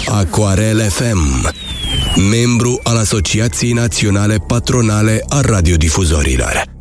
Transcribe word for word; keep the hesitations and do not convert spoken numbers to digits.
Aquarel F M, membru al Asociației Naționale Patronale a Radiodifuzorilor.